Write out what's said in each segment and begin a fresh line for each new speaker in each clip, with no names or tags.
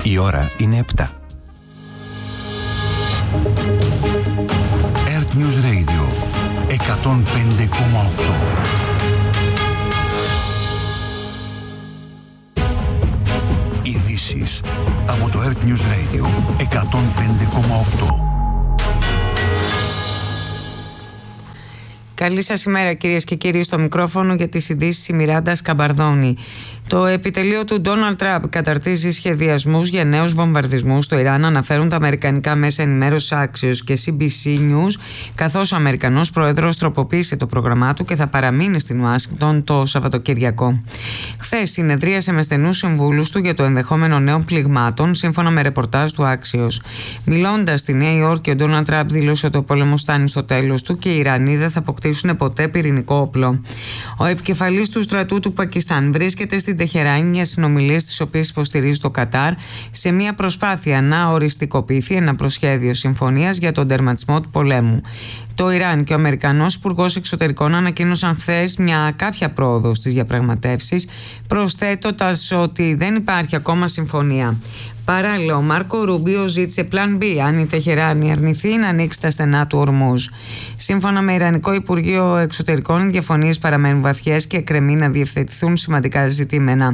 Η ώρα είναι 7. Earth News Radio 105,8. Ειδήσεις από το Earth News Radio 105,8.
Καλή σας ημέρα, κυρίες και κύριοι. Στο μικρόφωνο για τις ειδήσεις η Μιράντα Σκαμπαρδόνη. Το επιτελείο του Ντόναλντ Τραμπ καταρτίζει σχεδιασμούς για νέους βομβαρδισμούς στο Ιράν, αναφέρουν τα αμερικανικά μέσα ενημέρωσης Axios και CBC News, καθώς ο Αμερικανός πρόεδρος τροποποίησε το πρόγραμμά του και θα παραμείνει στην Ουάσιγκτον το Σαββατοκυριακό. Χθες συνεδρίασε με στενούς συμβούλους του για το ενδεχόμενο νέων πληγμάτων, σύμφωνα με ρεπορτάζ του Axios. Μιλώντας στη Νέα Υόρκη, ο Ντόναλντ Τραμπ δήλωσε ότι ο πόλεμος φτάνει στο τέλος του και οι Ιρανοί δεν θα αποκτήσουν ποτέ πυρηνικό όπλο. Ο επικεφαλής του στρατού του Πακιστάν βρίσκεται στην Τεχεράνη για συνομιλίες τις οποίες υποστηρίζει το Κατάρ σε μια προσπάθεια να οριστικοποιηθεί ένα προσχέδιο συμφωνίας για τον τερματισμό του πολέμου. Το Ιράν και ο Αμερικανός Υπουργός Εξωτερικών ανακοίνωσαν χθες μια κάποια πρόοδο στις διαπραγματεύσεις, προσθέτοντας ότι δεν υπάρχει ακόμα συμφωνία. Παράλληλα, ο Μάρκο Ρούμπιο ζήτησε πλάν B αν η Τεχεράνη αρνηθεί να ανοίξει τα στενά του Ορμούζ. Σύμφωνα με Ιρανικό Υπουργείο Εξωτερικών, οι διαφωνίες παραμένουν βαθιές και εκκρεμεί να διευθετηθούν σημαντικά ζητήματα.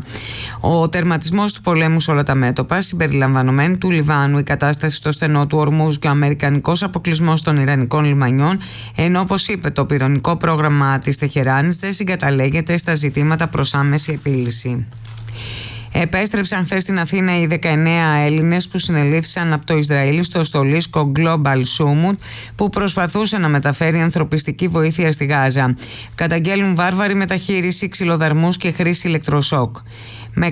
Ο τερματισμός του πολέμου σε όλα τα μέτωπα, συμπεριλαμβανομένου του Λιβάνου, η κατάσταση στο στενό του Ορμούζ και ο αμερικανικός αποκλεισμός των ιρανικών λιμανιών, ενώ όπως είπε το πυρηνικό πρόγραμμα της Τεχεράνης δεν συγκαταλέγεται στα ζητήματα προς άμεση επίλυση. Επέστρεψαν χθες στην Αθήνα οι 19 Έλληνες που συνελήφθησαν από το Ισραήλ στο στολίσκο Global Summit που προσπαθούσε να μεταφέρει ανθρωπιστική βοήθεια στη Γάζα. Καταγγέλνουν βάρβαρη μεταχείριση, ξυλοδαρμούς και χρήση ηλεκτροσόκ. Με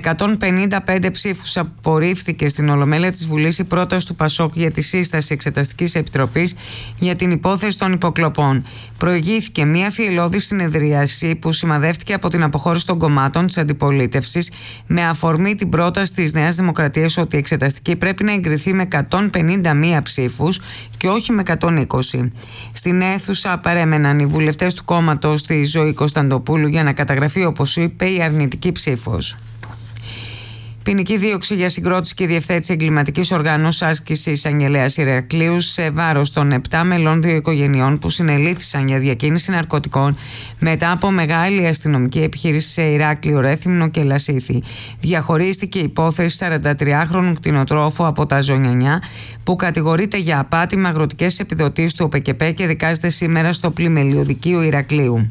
155 ψήφους απορρίφθηκε στην Ολομέλεια της Βουλής η πρόταση του Πασόκ για τη σύσταση Εξεταστικής Επιτροπής για την υπόθεση των υποκλοπών. Προηγήθηκε μια θυελλώδης συνεδρίαση που σημαδεύτηκε από την αποχώρηση των κομμάτων της αντιπολίτευσης με αφορμή την πρόταση της Νέας Δημοκρατίας ότι η εξεταστική πρέπει να εγκριθεί με 151 ψήφους και όχι με 120. Στην αίθουσα παρέμεναν οι βουλευτές του κόμματος τη Ζωή Κωνσταντοπούλου για να καταγραφεί, όπως είπε, η αρνητική ψήφος. Ποινική δίωξη για συγκρότηση και διευθέτηση εγκληματικής οργάνωσης άσκησης Αγγελέας Ηρακλείου σε βάρος των 7 μελών 2 οικογενειών που συνελήφθησαν για διακίνηση ναρκωτικών μετά από μεγάλη αστυνομική επιχείρηση σε Ηράκλειο, Ρέθυμνο και Λασίθι. Διαχωρίστηκε η υπόθεση 43χρονου κτηνοτρόφου από τα Ζωνιανιά που κατηγορείται για απάτη με αγροτικές επιδοτήσεις του ΟΠΕΚΕΠΕ και δικάζεται σήμερα στο Πλημελιωδικείο Ηρακλείου.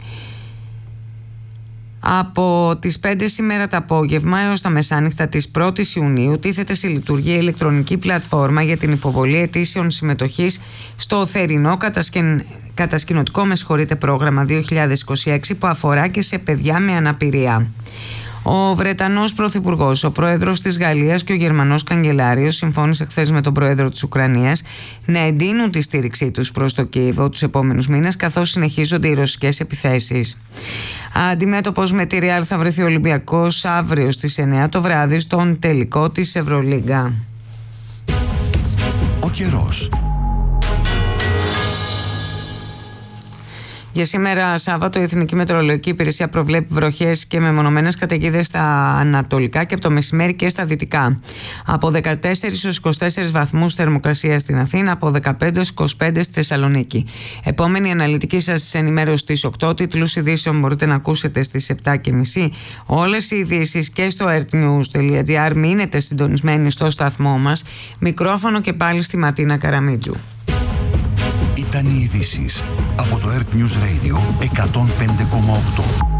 Από τις 5 σήμερα το απόγευμα έως τα μεσάνυχτα της 1ης Ιουνίου τίθεται σε λειτουργία ηλεκτρονική πλατφόρμα για την υποβολή αιτήσεων συμμετοχής στο θερινό κατασκηνωτικό πρόγραμμα 2026 που αφορά και σε παιδιά με αναπηρία. Ο Βρετανός Πρωθυπουργός, ο Πρόεδρος της Γαλλίας και ο Γερμανός Καγκελάριος συμφώνησαν χθες με τον Πρόεδρο της Ουκρανίας να εντείνουν τη στήριξή τους προς το Κίεβο τους επόμενους μήνες καθώς συνεχίζονται οι ρωσικές επιθέσεις. Αντιμέτωπος με τη Ρεάλ θα βρεθεί ο Ολυμπιακός αύριο στις 9 το βράδυ στον τελικό της Ευρωλίγκα.
Ο καιρός.
Για σήμερα Σάββατο η Εθνική Μετεωρολογική Υπηρεσία προβλέπει βροχές και μεμονωμένες καταιγίδες στα ανατολικά και από το μεσημέρι και στα δυτικά. Από 14 έως 24 βαθμούς θερμοκρασία στην Αθήνα, από 15 έως 25 στη Θεσσαλονίκη. Επόμενη αναλυτική σας ενημέρωση στις 8 τίτλους ειδήσεων μπορείτε να ακούσετε στις 7.30. Όλες οι ειδήσεις και στο earthnews.gr. Μείνετε συντονισμένοι στο σταθμό μας. Μικρόφωνο και πάλι στη Ματίνα Καραμίτζου.
Ήταν οι ειδήσεις από το Earth News Radio 105,8.